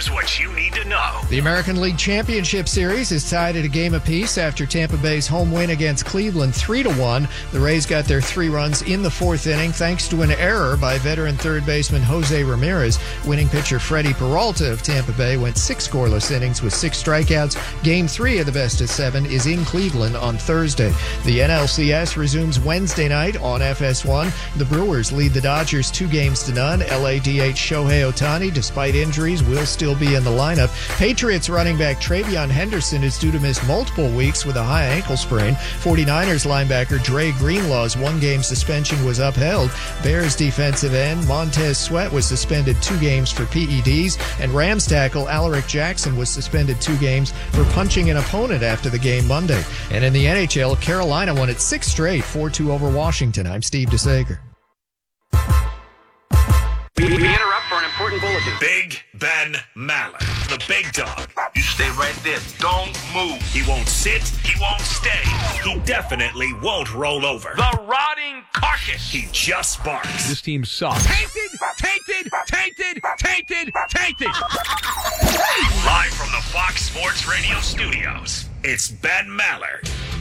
Here's what you need to know. The American League Championship Series is tied at a game apiece after Tampa Bay's home win against Cleveland 3-1. The Rays got their 3 runs in the 4th inning thanks to an error by veteran third baseman Jose Ramirez. Winning pitcher Freddie Peralta of Tampa Bay went 6 scoreless innings with 6 strikeouts. Game 3 of the best-of-7 is in Cleveland on Thursday. The NLCS resumes Wednesday night on FS1. The Brewers lead the Dodgers 2-0. LADH Shohei Ohtani, despite injuries, will still be in the lineup. Patriots running back Travion Henderson is due to miss multiple weeks with a high ankle sprain. 49ers linebacker Dre Greenlaw's 1-game suspension was upheld. Bears defensive end Montez Sweat was suspended 2 games for PEDs, and Rams tackle Alaric Jackson was suspended 2 games for punching an opponent after the game Monday. And in the NHL, Carolina won its 6th straight, 4-2 over Washington. I'm Steve DeSager. We interrupt for an important bulletin. Big Ben Maller, the big dog. You stay right there. Don't move. He won't sit. He won't stay. He definitely won't roll over. The rotting carcass. He just barks. This team sucks. Tainted, tainted, tainted, tainted, tainted. Live from the Fox Sports Radio studios, it's Ben Maller.